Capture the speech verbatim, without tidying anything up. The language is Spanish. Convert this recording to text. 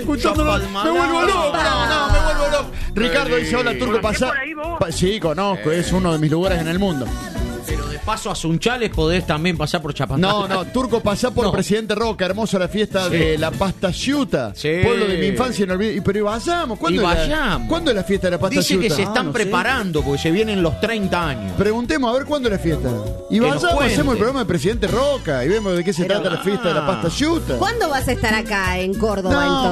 escuchándolo. Me vuelvo loco. No, no, me vuelvo loco. Ricardo dice, hola, Turco, pasá. Pa- sí, conozco, es uno de mis lugares en el mundo. Pero de paso a Sunchales podés también pasar por Chapadmalal. No, no, Turco, pasá por No. Presidente Roca, hermosa la fiesta Sí. de la pasta ciuta. Sí. Pueblo de mi infancia, no olvides. Y pero y vayamos, ¿cuándo, Y es la- vayamos. ¿cuándo es la fiesta de la pasta Dice ciuta? que se Ah, están no sé. preparando porque se vienen los treinta años. Preguntemos a ver cuándo es la fiesta. Y Que nos vayamos, cuente. hacemos el programa de Presidente Roca y vemos de qué se Pero- trata la fiesta de la pasta ciuta. ¿Cuándo vas a estar acá en Córdoba, No, entonces?